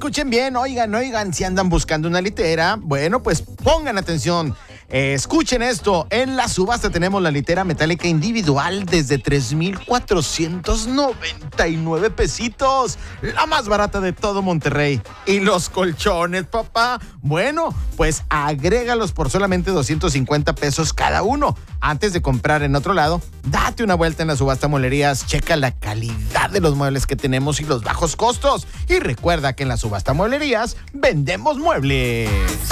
escuchen bien, oigan, si andan buscando una litera, bueno, pues pongan atención. Escuchen esto, en la subasta tenemos la litera metálica individual desde 3,499 pesitos, la más barata de todo Monterrey. Y los colchones, papá, bueno, pues agrégalos por solamente 250 pesos cada uno. Antes de comprar en otro lado, date una vuelta en la subasta Mueblerías, checa la calidad de los muebles que tenemos y los bajos costos. Y recuerda que en la subasta Mueblerías vendemos muebles.